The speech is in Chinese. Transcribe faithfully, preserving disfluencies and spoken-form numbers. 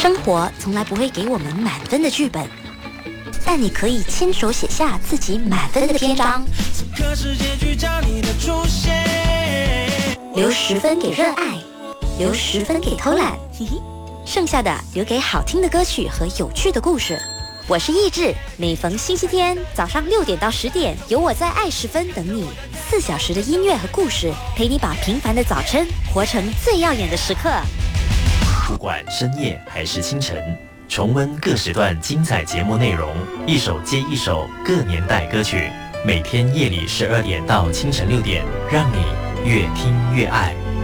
生活从来不会给我们满分的剧本，但你可以亲手写下自己满分的篇章，留十分给热爱，留十分给偷懒，剩下的留给好听的歌曲和有趣的故事。我是意志，每逢星期天早上六点到十点，有我在爱十分等你，四小时的音乐和故事，陪你把平凡的早晨活成最耀眼的时刻。 不管深夜还是清晨，重温各时段精彩节目内容，一首接一首各年代歌曲，每天夜里十二点到清晨六点，让你越听越爱。